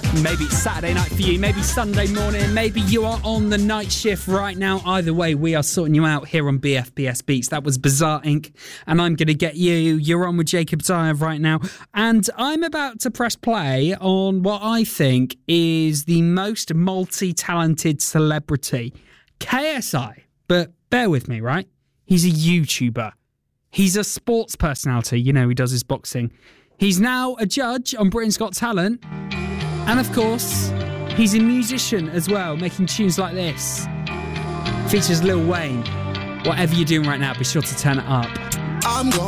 Maybe it's Saturday night for you, maybe Sunday morning, maybe you are on the night shift right now. Either way, we are sorting you out here on BFBS Beats. That was Bizarre Inc. And I'm going to get you. You're on with Jacob Zayev right now. And I'm about to press play on what I think is the most multi-talented celebrity, KSI. But bear with me, right? He's a YouTuber. He's a sports personality. You know, he does his boxing. He's now a judge on Britain's Got Talent. And of course, he's a musician as well, making tunes like this. Features Lil Wayne. Whatever you're doing right now, be sure to turn it up. I'm gonna